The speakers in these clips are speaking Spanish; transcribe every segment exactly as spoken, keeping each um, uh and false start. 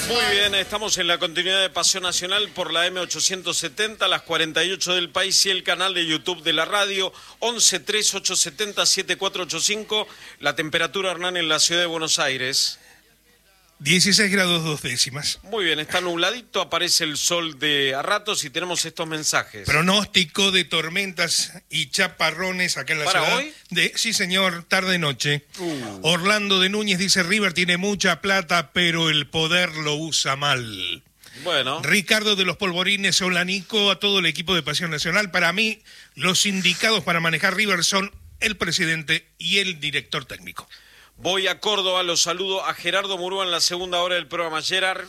Muy bien, estamos en la continuidad de Pasión Nacional por la eme ochocientos setenta, las cuarenta y ocho del país y el canal de YouTube de la radio, once tres ocho setenta siete cuatro ocho cinco. La temperatura, Hernán, en la ciudad de Buenos Aires. dieciséis grados dos décimas. Muy bien, está nubladito, aparece el sol de a ratos y tenemos estos mensajes. Pronóstico de tormentas y chaparrones acá en la ¿Para ciudad. hoy? De, sí, señor, tarde-noche. Uh. Orlando de Núñez dice, River tiene mucha plata, pero el poder lo usa mal. Bueno. Ricardo de los Polvorines, Olanico, a todo el equipo de Pasión Nacional. Para mí, los indicados para manejar River son el presidente y el director técnico. Voy a Córdoba, los saludo a Gerardo Murúa en la segunda hora del programa. Gerard.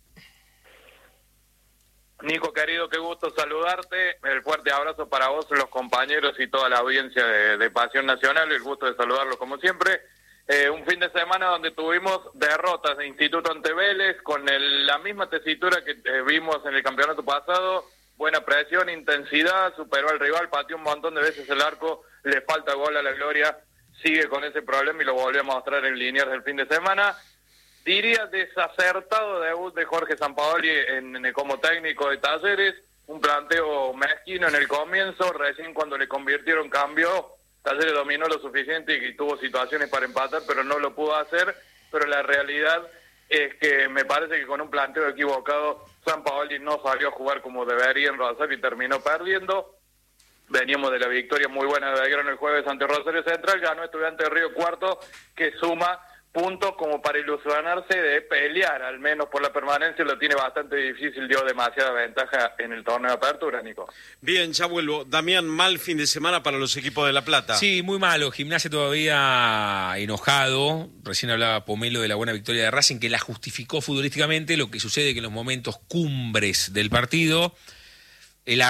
Nico, querido, qué gusto saludarte. El fuerte abrazo para vos, los compañeros y toda la audiencia de, de Pasión Nacional. El gusto de saludarlos como siempre. Eh, un fin de semana donde tuvimos derrotas de Instituto ante Vélez con el, la misma tesitura que eh, vimos en el campeonato pasado. Buena presión, intensidad, superó al rival, pateó un montón de veces el arco, le falta gol a la Gloria. Sigue con ese problema y lo volvió a mostrar en Liniers del fin de semana. Diría desacertado debut de Jorge Sampaoli en, en, como técnico de Talleres, un planteo mezquino en el comienzo, recién cuando le convirtieron cambió, Talleres dominó lo suficiente y tuvo situaciones para empatar, pero no lo pudo hacer, pero la realidad es que me parece que con un planteo equivocado Sampaoli no salió a jugar como debería en Rosario y terminó perdiendo. Veníamos de la victoria muy buena de Belgrano el jueves ante Rosario Central, ganó Estudiantes de Río Cuarto, que suma puntos como para ilusionarse de pelear, al menos por la permanencia, lo tiene bastante difícil, dio demasiada ventaja en el torneo de apertura, Nico. Bien, ya vuelvo. Damián, mal fin de semana para los equipos de La Plata. Sí, muy malo. Gimnasia todavía enojado. Recién hablaba Pomelo de la buena victoria de Racing, que la justificó futbolísticamente. Lo que sucede que en los momentos cumbres del partido, el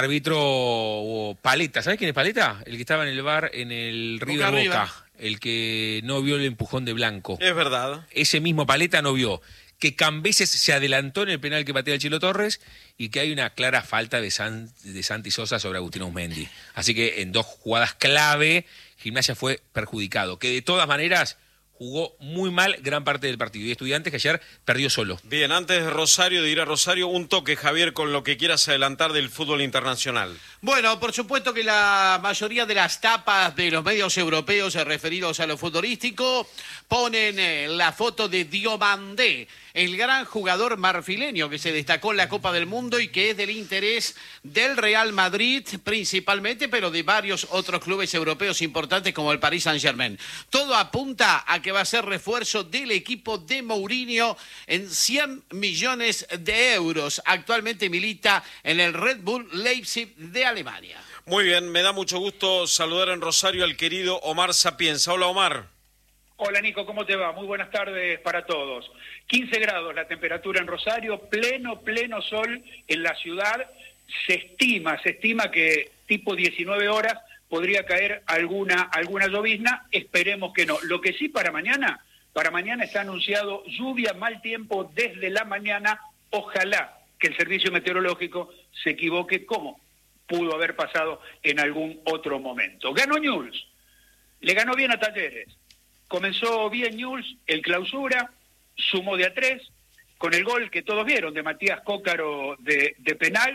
árbitro Paleta, ¿sabes quién es Paleta? El que estaba en el bar en el River Boca, Boca, el que no vio el empujón de Blanco. Es verdad. Ese mismo Paleta no vio que Cambeses se adelantó en el penal que patea el Chilo Torres y que hay una clara falta de, San, de Santi Sosa sobre Agustín Ausmendi. Así que en dos jugadas clave, Gimnasia fue perjudicado. Que de todas maneras jugó muy mal gran parte del partido. Y Estudiantes que ayer perdió solo. Bien, antes de Rosario, de ir a Rosario, un toque, Javier, con lo que quieras adelantar del fútbol internacional. Bueno, por supuesto que la mayoría de las tapas de los medios europeos referidos a lo futbolístico ponen eh, la foto de Diomandé, el gran jugador marfileño que se destacó en la Copa del Mundo y que es del interés del Real Madrid principalmente, pero de varios otros clubes europeos importantes como el Paris Saint-Germain. Todo apunta a que va a ser refuerzo del equipo de Mourinho en cien millones de euros. Actualmente milita en el Red Bull Leipzig de Alemania. Muy bien, me da mucho gusto saludar en Rosario al querido Omar Sapienza. Hola, Omar. Hola, Nico, ¿cómo te va? Muy buenas tardes para todos. quince grados la temperatura en Rosario, pleno, pleno sol en la ciudad. Se estima, se estima que tipo diecinueve horas podría caer alguna, alguna llovizna, esperemos que no. Lo que sí para mañana, para mañana está anunciado lluvia, mal tiempo desde la mañana. Ojalá que el servicio meteorológico se equivoque como pudo haber pasado en algún otro momento. Ganó Newell's, le ganó bien a Talleres. Comenzó bien Newell's, el clausura, sumó de a tres, con el gol que todos vieron de Matías Cócaro de, de penal,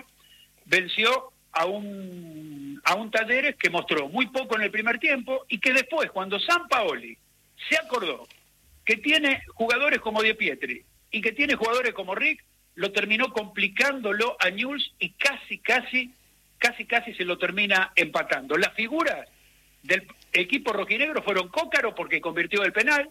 venció a un, a un Talleres que mostró muy poco en el primer tiempo y que después, cuando Sampaoli se acordó que tiene jugadores como Di Pietri y que tiene jugadores como Rick, lo terminó complicándolo a Newell's y casi, casi, casi, casi se lo termina empatando. Las figuras del equipo rojinegro fueron Cócaro porque convirtió el penal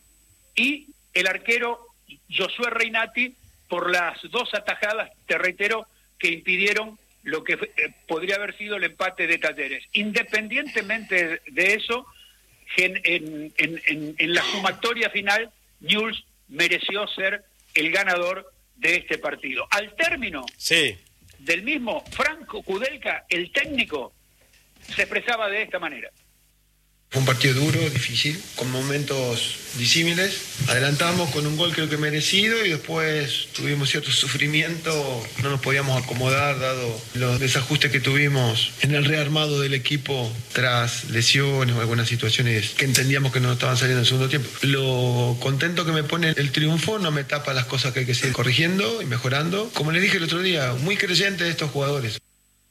y el arquero Josué Reinati por las dos atajadas, te reitero, que impidieron lo que eh, podría haber sido el empate de Talleres. Independientemente de eso, en, en, en, en la sumatoria final, Newell's mereció ser el ganador de este partido. Al término sí. del mismo, Franco Kudelka, el técnico, se expresaba de esta manera. Fue un partido duro, difícil, con momentos disímiles. Adelantamos con un gol creo que merecido y después tuvimos cierto sufrimiento. No nos podíamos acomodar dado los desajustes que tuvimos en el rearmado del equipo tras lesiones o algunas situaciones que entendíamos que no estaban saliendo en el segundo tiempo. Lo contento que me pone el triunfo no me tapa las cosas que hay que seguir corrigiendo y mejorando. Como les dije el otro día, muy creyente de estos jugadores.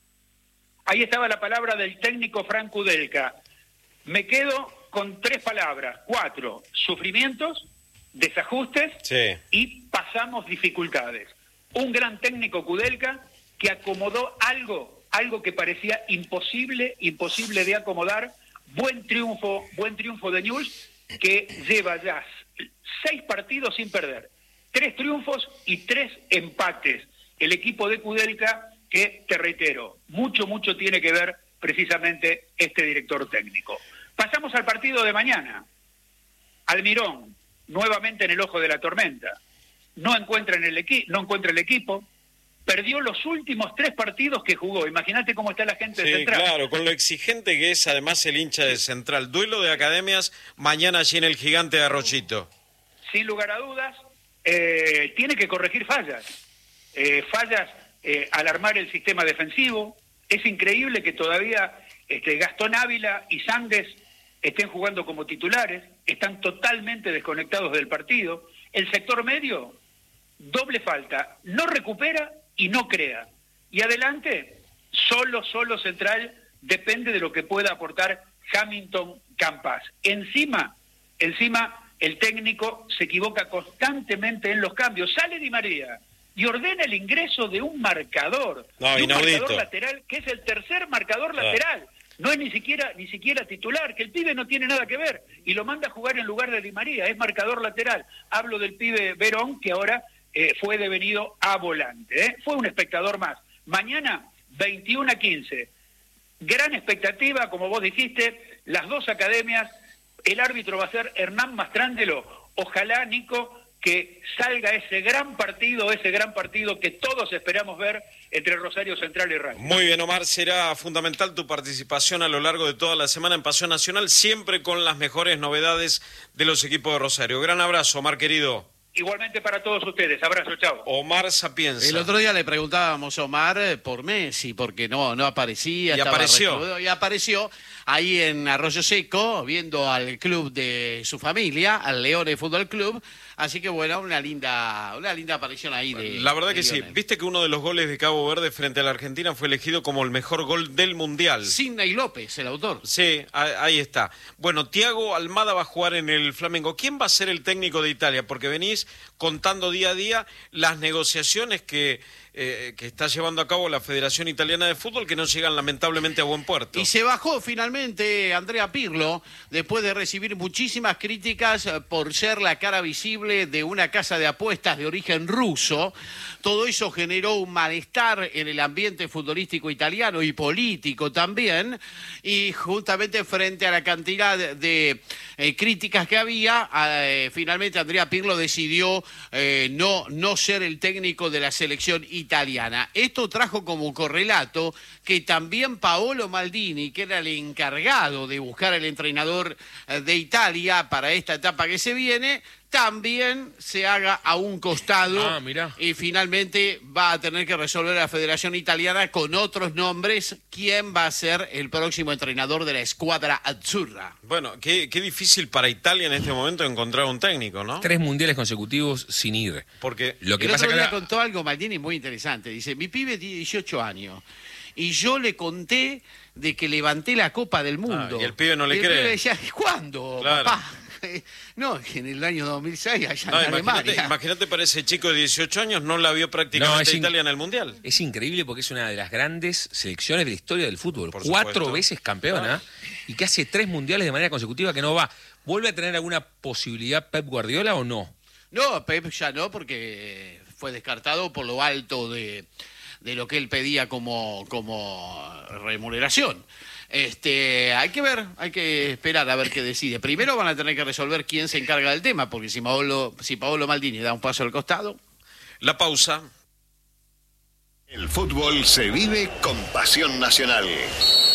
Ahí estaba la palabra del técnico Frank Kudelka. Me quedo con tres palabras, cuatro: sufrimientos, desajustes sí. y pasamos dificultades. Un gran técnico Kudelka que acomodó algo, algo que parecía imposible, imposible de acomodar. Buen triunfo, buen triunfo de Newell's, que lleva ya seis partidos sin perder, tres triunfos y tres empates. El equipo de Kudelka que, te reitero, mucho, mucho tiene que ver precisamente este director técnico. Pasamos al partido de mañana. Almirón, nuevamente en el ojo de la tormenta. No encuentra, en el equi- no encuentra el equipo. Perdió los últimos tres partidos que jugó. Imagínate cómo está la gente sí, de Central. Claro, con lo exigente que es además el hincha de Central. Duelo de academias mañana allí en el Gigante de Arroyito. Sin lugar a dudas, eh, tiene que corregir fallas. Eh, fallas eh, al armar el sistema defensivo. Es increíble que todavía este, Gastón Ávila y Sandes estén jugando como titulares, están totalmente desconectados del partido. El sector medio, doble falta, no recupera y no crea. Y adelante, solo, solo Central, depende de lo que pueda aportar Hamilton Campas. Encima, encima, el técnico se equivoca constantemente en los cambios. Sale Di María y ordena el ingreso de un marcador, no, de un inaudito. marcador lateral, que es el tercer marcador Claro. lateral. No es ni siquiera ni siquiera titular, que el pibe no tiene nada que ver, y lo manda a jugar en lugar de Di María, es marcador lateral. Hablo del pibe Verón, que ahora eh, fue devenido a volante, ¿eh? Fue un espectador más. Mañana, veintiuno a quince. Gran expectativa, como vos dijiste, las dos academias. El árbitro va a ser Hernán Mastrangelo. Ojalá, Nico, que salga ese gran partido, ese gran partido que todos esperamos ver entre Rosario Central y Racing. Muy bien, Omar, será fundamental tu participación a lo largo de toda la semana en Pasión Nacional, siempre con las mejores novedades de los equipos de Rosario. Gran abrazo, Omar, querido. Igualmente para todos ustedes. Abrazo, chao. Omar Sapienza. El otro día le preguntábamos a Omar eh, por Messi, porque no, no aparecía. Y estaba apareció. recluido, y apareció ahí en Arroyo Seco, viendo al club de su familia, al Leones Fútbol Club. Así que bueno, una linda, una linda aparición ahí de La verdad de que sí. Lionel. Viste que uno de los goles de Cabo Verde frente a la Argentina fue elegido como el mejor gol del Mundial. Sidney López, el autor. Sí, a- ahí está. Bueno, Thiago Almada va a jugar en el Flamengo. ¿Quién va a ser el técnico de Italia? Porque venís contando día a día las negociaciones que, eh, que está llevando a cabo la Federación Italiana de Fútbol, que no llegan lamentablemente a buen puerto. Y se bajó finalmente Andrea Pirlo, después de recibir muchísimas críticas eh, por ser la cara visible de una casa de apuestas de origen ruso. Todo eso generó un malestar en el ambiente futbolístico italiano y político también. Y justamente frente a la cantidad de, de eh, críticas que había, eh, finalmente Andrea Pirlo decidió eh, no, no ser el técnico de la selección italiana. Esto trajo como correlato que también Paolo Maldini, que era el encargado de buscar el entrenador eh, de Italia para esta etapa que se viene, también se haga a un costado. Ah, mirá. Y finalmente va a tener que resolver la Federación Italiana con otros nombres quién va a ser el próximo entrenador de la escuadra azzurra. Bueno, qué, qué difícil para Italia en este momento encontrar un técnico, ¿no? Tres mundiales consecutivos sin ir. Porque Lo que el pasa otro que día ahora- contó algo Maldini muy interesante. Dice, mi pibe tiene dieciocho años y yo le conté de que levanté la Copa del Mundo. Ah, y el pibe no le Y el cree. pibe decía, ¿cuándo, Claro. papá? No, en el año dos mil seis allá No, en imagínate, Alemania. imagínate para ese chico de dieciocho años, no la vio prácticamente No, es in- Italia en el Mundial. Es increíble porque es una de las grandes selecciones de la historia del fútbol. Por Cuatro supuesto. veces campeona y que hace tres mundiales de manera consecutiva que no va. ¿Vuelve a tener alguna posibilidad Pep Guardiola o no? No, Pep ya no, porque fue descartado por lo alto de, de lo que él pedía como, como remuneración. Este, hay que ver, hay que esperar a ver qué decide. Primero van a tener que resolver quién se encarga del tema, porque si Paolo, si Paolo Maldini da un paso al costado. La pausa. El fútbol se vive con Pasión Nacional.